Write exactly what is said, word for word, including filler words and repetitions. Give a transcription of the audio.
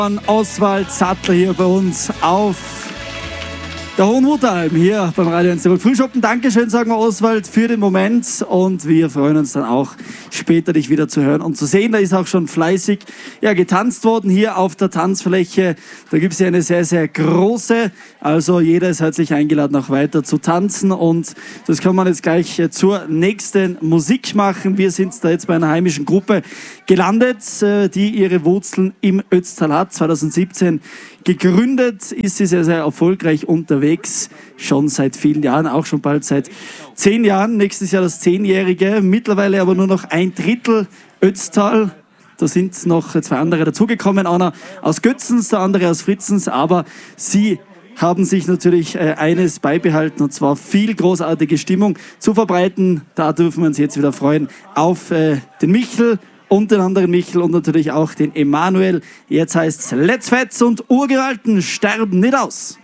Oswald Sattler hier bei uns auf der Hohenwuteralm, hier beim Radio eins Tirol Frühschoppen. Dankeschön, sagen wir Oswald, für den Moment, und wir freuen uns dann auch später, dich wieder zu hören und zu sehen. Da ist auch schon fleißig ja, getanzt worden hier auf der Tanzfläche. Da gibt es ja eine sehr, sehr große, also jeder ist herzlich eingeladen, auch weiter zu tanzen, und das kann man jetzt gleich zur nächsten Musik machen. Wir sind da jetzt bei einer heimischen Gruppe gelandet, die ihre Wurzeln im Ötztal hat. zwanzig siebzehn gegründet ist sie sehr, sehr erfolgreich unterwegs, schon seit vielen Jahren, auch schon bald seit zehn Jahren. Nächstes Jahr das Zehnjährige, mittlerweile aber nur noch ein Drittel Ötztal. Da sind noch zwei andere dazugekommen, einer aus Götzens, der andere aus Fritzens, aber sie haben sich natürlich äh, eines beibehalten, und zwar viel großartige Stimmung zu verbreiten. Da dürfen wir uns jetzt wieder freuen auf äh, den Michel und den anderen Michel und natürlich auch den Emanuel. Jetzt heißt's Let's Fetz und Urgewalten sterben nicht aus.